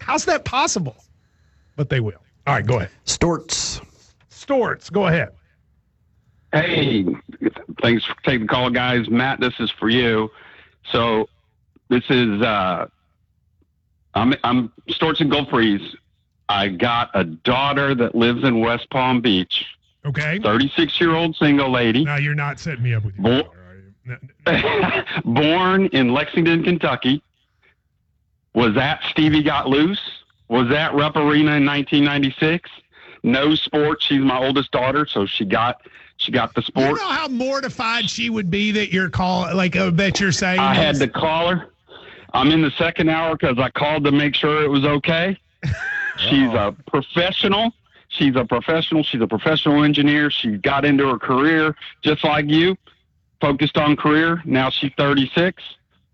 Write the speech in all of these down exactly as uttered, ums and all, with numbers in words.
how's that possible? But they will. All right, go ahead. Storts. Storts, go ahead. Hey, thanks for taking the call, guys. Matt, this is for you. So this is, uh, I'm, I'm Storts and Gulfreeze. I got a daughter that lives in West Palm Beach. Okay. thirty-six-year-old single lady. Now, you're not setting me up with your Bo- daughter, are you? Born in Lexington, Kentucky. Was at Stevie Got Loose. Was at Rupp Arena in nineteen ninety-six. No sports. She's my oldest daughter, so she got she got the sport. You know how mortified she would be that you're call like uh, that you're saying. I this? had to call her. I'm in the second hour because I called to make sure it was okay. She's a professional. She's a professional. She's a professional engineer. She got into her career just like you, focused on career. Now she's thirty-six.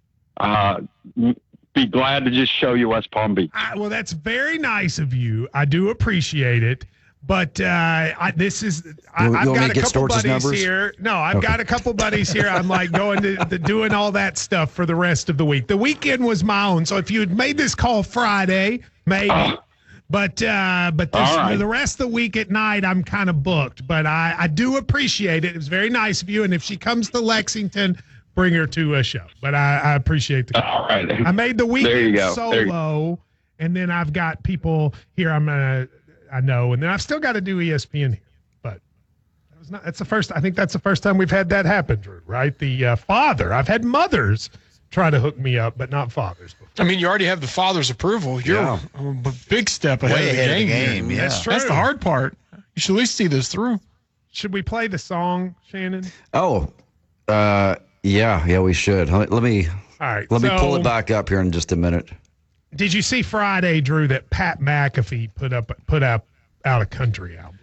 Uh, be glad to just show you West Palm Beach. I, well, that's very nice of you. I do appreciate it. But uh, I, this is, I, You- you I've want me got to a get couple Storch's buddies numbers? here. No, I've Okay. got a couple buddies here. I'm like going to the, doing all that stuff for the rest of the week. The weekend was my own. So if you had made this call Friday, maybe. Oh. But uh, but this, All right. the rest of the week at night, I'm kind of booked. But I, I do appreciate it. It was very nice of you. And if she comes to Lexington, bring her to a show. But I, I appreciate the call. All right. I made the There weekend you go. There you- solo, and then I've got people here I'm gonna I know, and then I've still got to do E S P N here. But that was not. That's the first. I think that's the first time we've had that happen, Drew. Right? The uh, father. I've had mothers try to hook me up, but not fathers before. I mean, you already have the father's approval. You're Yeah. a b- big step ahead, Way of, the ahead of the game here. game, yeah. That's true. That's the hard part. You should at least see this through. Should we play the song, Shannon? Oh, uh, yeah, yeah, we should. Let, let me All right. let me pull so- it back up here in just a minute. Did you see Friday, Drew, that Pat McAfee put up put up out a country album?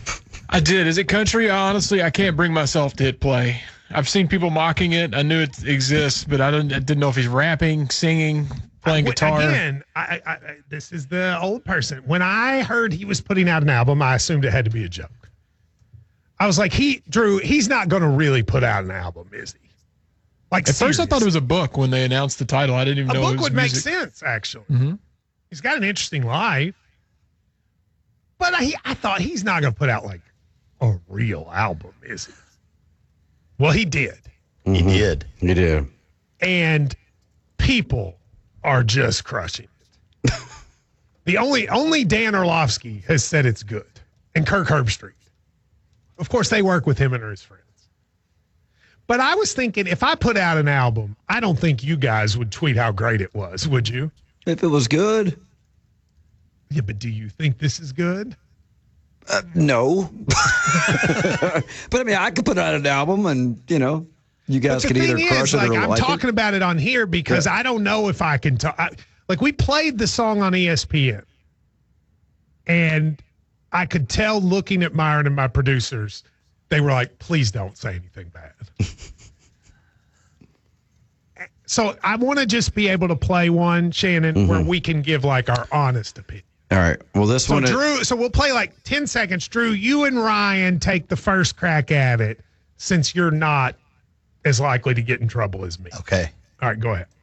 I did. Is it country? Honestly, I can't bring myself to hit play. I've seen people mocking it. I knew it exists, but I didn't, I didn't know if he's rapping, singing, playing I- guitar. Again, I, I, I, this is the old person. When I heard he was putting out an album, I assumed it had to be a joke. I was like, he, Drew, he's not going to really put out an album, is he? Like, At first, I thought it was seriously. a book when they announced the title. I didn't even a know it book was would make music. sense, actually. Mhm. He's got an interesting life, but I, I thought he's not going to put out like a real album, is he? Well, he did. He did. You do. And people are just crushing it. the only only Dan Orlovsky has said it's good, and Kirk Herbstreit. Of course, they work with him and are his friends. But I was thinking, if I put out an album, I don't think you guys would tweet how great it was, would you? If it was good, Yeah, but do you think this is good? uh, no. But I mean, I could put out an album, and you know, you guys But the could either thing crush is, it like, or I'm like talking it. about it on here because Yeah. I don't know if I can talk. Like, we played the song on E S P N, and I could tell looking at Myron and my producers, they were like, please don't say anything bad. So I want to just be able to play one, Shannon, Mm-hmm. where we can give like our honest opinion. All right. Well, this So one. Drew, so we'll play like ten seconds. Drew, you and Ryan take the first crack at it since you're not as likely to get in trouble as me. Okay. All right, go ahead.